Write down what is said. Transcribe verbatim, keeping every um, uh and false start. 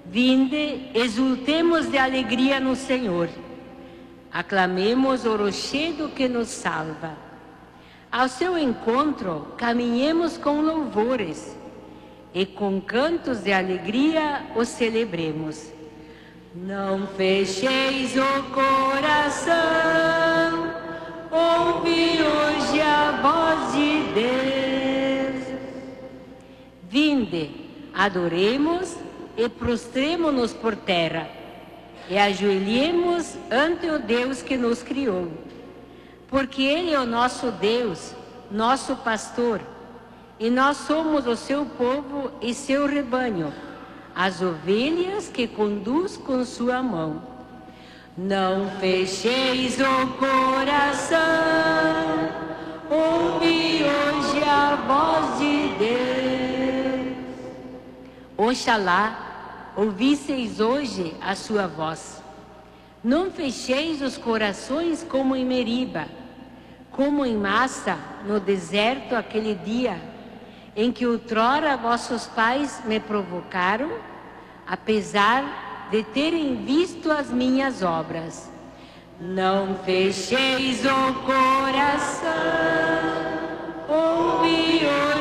Vinde, exultemos de alegria no Senhor. Aclamemos o rochedo que nos salva. Ao seu encontro, caminhemos com louvores e com cantos de alegria o celebremos. Não fecheis o coração, ouvi hoje a voz de Deus. Vinde, adoremos e prostremo-nos por terra, e ajoelhemos ante o Deus que nos criou. Porque Ele é o nosso Deus, nosso pastor, e nós somos o seu povo e seu rebanho, as ovelhas que conduz com sua mão. Não fecheis o coração, ouvi hoje a voz de Deus. Oxalá ouvisseis hoje a sua voz. Não fecheis os corações como em Meriba, como em Massa, no deserto aquele dia, em que outrora vossos pais me provocaram, apesar de terem visto as minhas obras. Não fecheis o coração, ouvi hoje